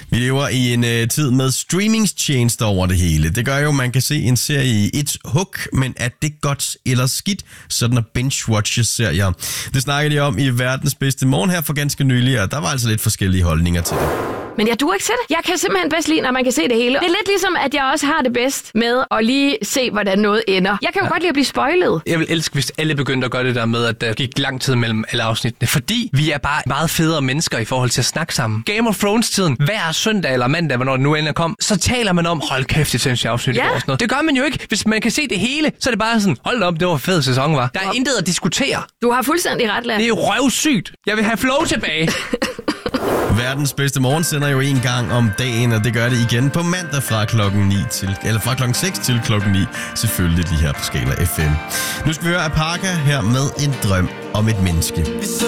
Vi lever i en tid med streamingstjenester over det hele. Det gør jo, at man kan se en serie i et hug, men er det godt eller skidt? Sådan at binge-watche serier. Det snakker de om i Verdens Bedste Morgen her for ganske nylig, og der var altså lidt forskellige holdninger til det. Men jeg duer ikke til det. Jeg kan simpelthen bedst lide, når man kan se det hele. Det er lidt ligesom, at jeg også har det bedst med at lige se, hvordan noget ender. Jeg kan jo godt lide at blive spoilet. Jeg vil elske, hvis alle begyndte at gøre det der med, at der gik lang tid mellem alle afsnittene. Fordi vi er bare meget federe mennesker i forhold til at snakke sammen. Game of Thrones-tiden, hver søndag eller mandag, hvornår det nu endelig kom, så taler man om, hold kæft, det sindssygt afsnit. Ja. Sådan noget. Det gør man jo ikke. Hvis man kan se det hele, så er det bare sådan, hold op, det var en fed sæson, var. Der er intet at diskutere. Du har fuldstændig ret, Lasse. Det er røvsygt. Jeg vil have flow tilbage. Verdens Bedste Morgen sender jo en gang om dagen, og det gør det igen på mandag fra klokken 6 til klokken 9. Selvfølgelig lige her på Skala FM. Nu skal vi høre Apaka her med En drøm om et menneske.